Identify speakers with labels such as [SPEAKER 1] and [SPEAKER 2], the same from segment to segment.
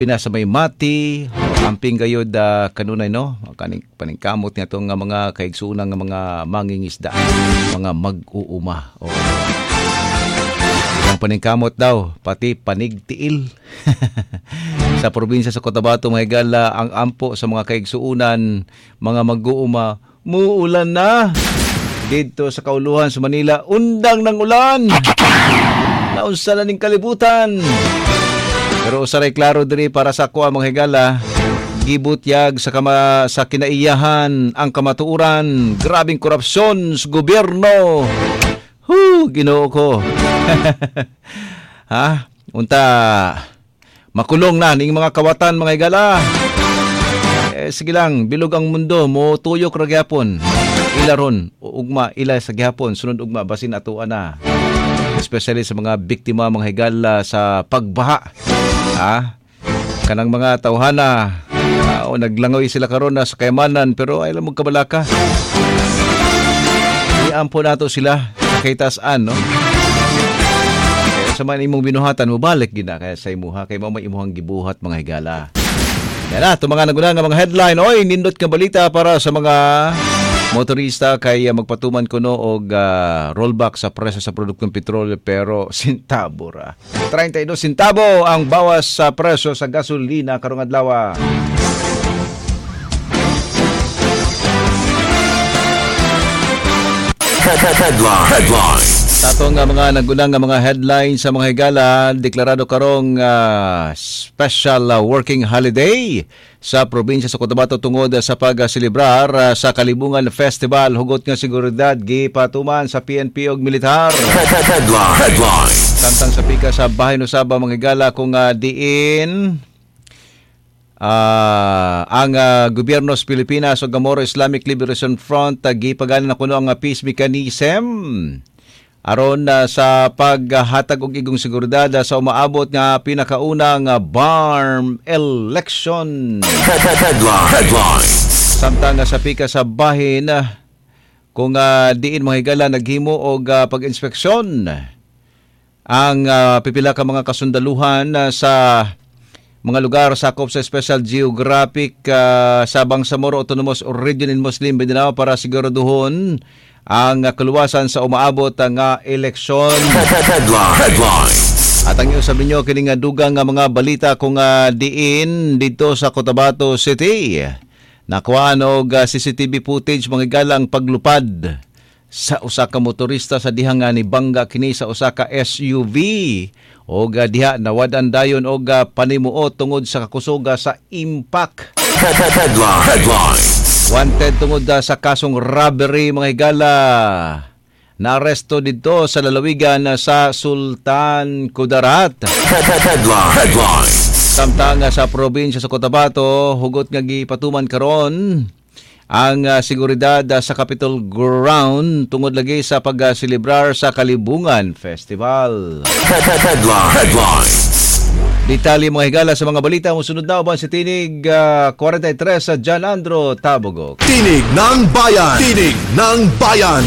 [SPEAKER 1] Pinasa may mati, amping gayod kanunay no, paningkamot niya itong mga kaigsuunang mga mangingisda, mga mag-uuma. Ang paningkamot daw, pati panigtiil. Sa probinsya sa Cotabato, mga higala, ang ampo sa mga kaigsuunan, mga mag-uuma, muulan na. Dito sa Kauluhan sa Manila, undang ng ulan. Naunsa na ning kalibutan. Pero usaray klaro diri para sa ako mga higala, gibutyag sa kinaiyahan ang kamatuuran, grabing korupsyon sa gobyerno. Ginoo ko. Ha? Unta, makulong na ning mga kawatan mga higala. Sige lang, bilog ang mundo, mo tuyok ra gyapon. Ila ron, ugma ila sa gyapon, sunod ugma basin atuan na. Especially sa mga biktima mga higala sa pagbaha. Kanang mga tawhana, naglangoy sila karon na sa kayamanan pero ay lang magkabalaka. Iampo nato sila kay taas-an, no? Kaya sa man imong binuhatan mo balik gina kaya sa imuha kay mao may imuhang gibuhat mga higala. Yan na, mga nagunang mga headline. Oy, nindot ka balita para sa mga motorista kay magpatuman kuno og rollback sa presyo sa produktong petrolyo pero sintabo ra. 32 sintabo ang bawas sa presyo sa gasolina karong adlaw. Headline. Sa atong mga nagunang mga headline sa mga higala, deklarado karong special working holiday sa probinsya sa Cotabato tungod sa pagselebrar sa Kalibungan Festival. Hugot nga seguridad gipatuman sa PNP ug militar. Headline. Samtang sa pika sa bahay no Sabah mga higala kung diin ang gobyerno sa Pilipinas o Gamoro Islamic Liberation Front gipaganan na kuno ang peace mechanism aron sa paghatag og igong seguridad sa umaabot nga pinakaunang BARM election. Headline. Samtang sa pika sa bahin kung diin mga higala naghimo og pag-inspeksyon ang pipila ka mga kasundaluhan sa mga lugar sakop sa Special Geographic sa Bangsamoro Autonomous Region in Muslim Mindanao para siguraduhon ang kaluwasan sa umaabot nga eleksyon. Headline. At ang sabi nyo kining dugang nga mga balita kung diin dito sa Cotabato City. Nakuhaan og CCTV footage mga galang paglupad sa usa ka motorista sa dihang ni bangga kini sa usa ka SUV og diha nawadan dayon og panimuot tungod sa kakusoga sa impact. Headline. Wanted tungod sa kasong robbery mga higala. Naaresto dito sa lalawigan sa Sultan Kudarat. Headline. Samtang sa probinsya sa Cotabato, hugot nga gipatuman karon ang seguridad sa Capitol Ground tungod lagi sa pagselebrar sa Kalibungan Festival. Headline. Detalye mga higala sa mga balita mo sunod na uban si Tinig 43 sa John Andro Tabogok.
[SPEAKER 2] Tinig ng Bayan. Tinig ng Bayan.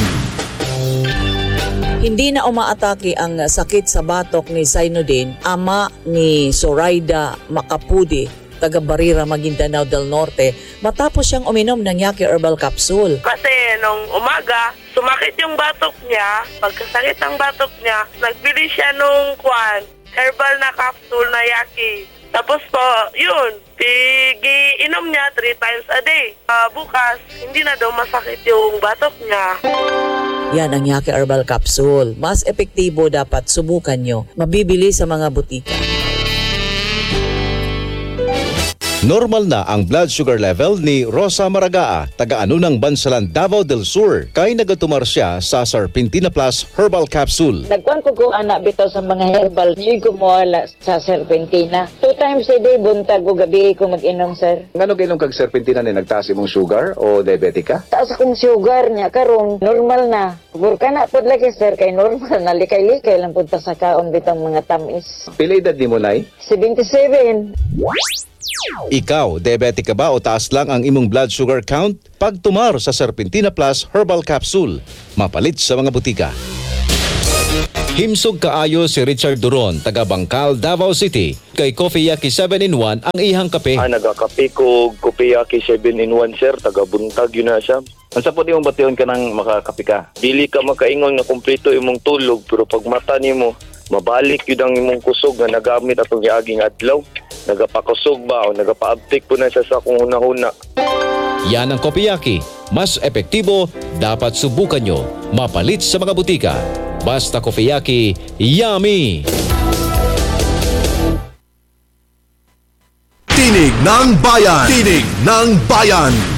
[SPEAKER 3] Hindi na umaatake ang sakit sa batok ni Zainuddin, ama ni Zoraida Macapudi, taga Barira, Maguindanao del Norte, matapos siyang uminom ng Yaki Herbal Capsule.
[SPEAKER 4] Kasi nung umaga, sumakit yung batok niya. Pagkasakit ng batok niya, nagbili siya nung herbal na capsule na Yaki. Tapos po, yun, inom niya 3 times a day. Bukas, hindi na daw masakit yung batok niya.
[SPEAKER 3] Yan ang Yaki Herbal Capsule. Mas epektibo, dapat subukan nyo. Mabibili sa mga butika.
[SPEAKER 1] Normal na ang blood sugar level ni Rosa Maragaa, taga-ano ng Bansalan, Davao del Sur, kay nagatumar siya sa Serpentina Plus Herbal Capsule.
[SPEAKER 5] Nagkuhan ko anak bitaw sa mga herbal. Hindi ko mawala sa Serpentina. 2 times a day, buntag ko gabi ko mag-inom, sir.
[SPEAKER 6] Ngano ginom kag Serpentina ni nagtaas imong sugar o diabetic ka?
[SPEAKER 5] Taas akong sugar niya, karong normal na. Burka na po lagi, sir, kay normal na. Likay-likay lang punta sa kaon bitang mga tamis.
[SPEAKER 6] Pila edad nimo nay?
[SPEAKER 5] 77.
[SPEAKER 1] Ikaw, diabetic ka ba o taas lang ang imong blood sugar count? Pagtumar sa Serpentina Plus Herbal Capsule, mapalit sa mga butika.
[SPEAKER 7] Himsog kaayo si Richard Duron, taga Bangkal, Davao City. Kay Coffee Yaki 7-in-1 ang ihang kape.
[SPEAKER 8] Nagakape ko Coffee Yaki 7-in-1 sir, taga Buntag yun na siya.
[SPEAKER 6] Ang sapot yung bation ka ng makakapi ka?
[SPEAKER 8] Dili ka makaingon na kumpleto imong tulog, pero pag mata nimo mabalik yun ang imong kusog na nagamit atong giaging adlaw. Nagapakusog ba o nagapaabtik po na siya sa kung huna-huna.
[SPEAKER 7] Yan ang Coffee Yaki. Mas epektibo, dapat subukan nyo. Mapalit sa mga butika. Basta Coffee Yaki, yummy!
[SPEAKER 2] Tinig ng Bayan. Tinig ng Bayan.